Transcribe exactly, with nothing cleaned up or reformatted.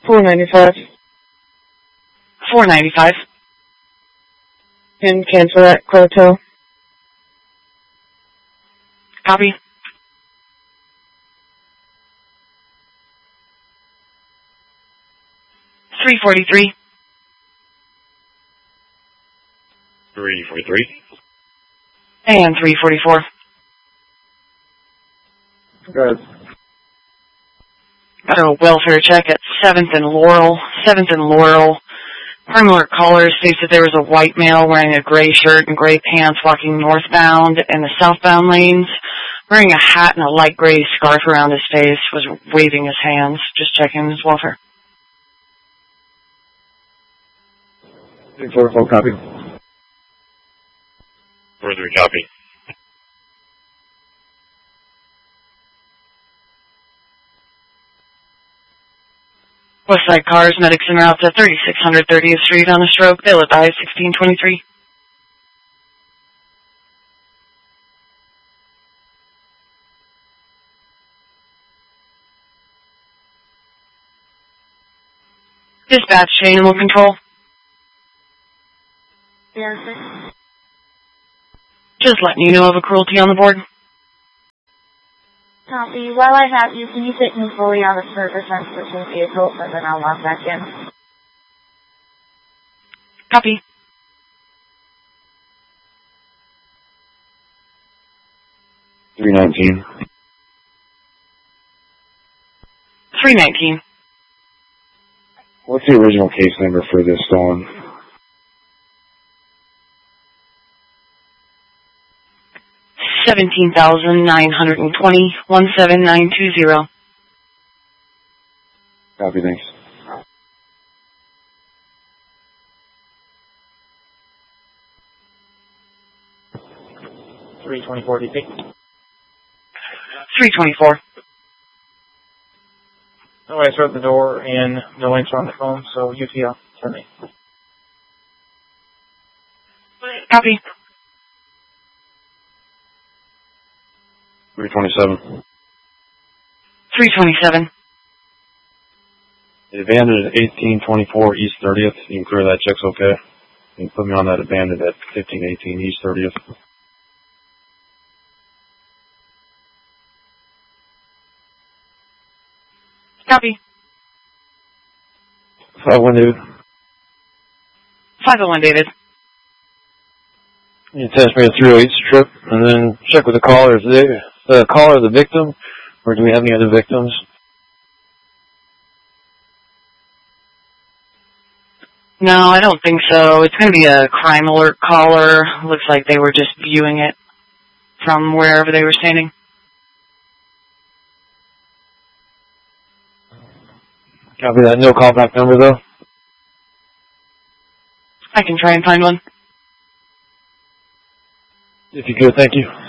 four ninety-five. four ninety-five. And cancel that Croto. Copy. three forty-three. three forty-three. And three forty-four. Good. Got a welfare check at seventh and Laurel. seventh and Laurel. Perimeter caller states that there was a white male wearing a gray shirt and gray pants walking northbound in the southbound lanes, wearing a hat and a light gray scarf around his face, was waving his hands. Just checking his welfare. three forty-four, copy. four three, copy. Westside cars, medics en route to thirty-six hundred thirtieth Street on a stroke. They'll advise sixteen twenty-three. Dispatch to animal control. Yes, sir. Just letting you know of a cruelty on the board. Copy. While I have you, can you take me fully on the surface and switching vehicles, and then I'll log back in? Copy. three nineteen. three nineteen. What's the original case number for this stolen? Seventeen thousand nine hundred and twenty one seven nine two zero. Copy, thanks. three twenty-four, D P. Three twenty four. No lights are at the door and no lights are on the phone, so U T L for me. Copy. three twenty-seven. Three twenty seven. The abandoned at eighteen twenty-four East thirtieth. You can clear that, check's okay. You can put me on that abandoned at fifteen eighteen East thirtieth. Copy. five one, David. five oh one, David. You test me a three oh eight strip, and then check with the caller. Is they, the caller the victim, or do we have any other victims? No, I don't think so. It's going to be a crime alert caller. Looks like they were just viewing it from wherever they were standing. Copy that. No callback number, though? I can try and find one. If you could, thank you.